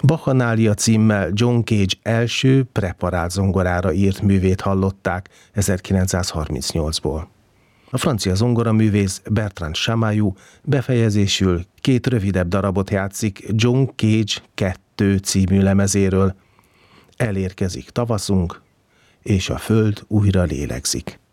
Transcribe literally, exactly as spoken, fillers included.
Bacchanálja címmel John Cage első preparált zongorára írt művét hallották ezerkilencszázharmincnyolcból. A francia zongoraművész Bertrand Chamayou befejezésül két rövidebb darabot játszik John Cage kettő című lemezéről. Elérkezik tavaszunk, és a föld újra lélegzik.